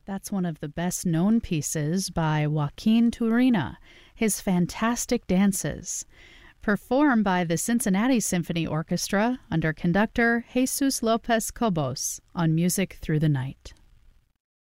That's one of the best-known pieces by Joaquin Turina, his Fantastic Dances, performed by the Cincinnati Symphony Orchestra under conductor Jesus Lopez Cobos on Music Through the Night.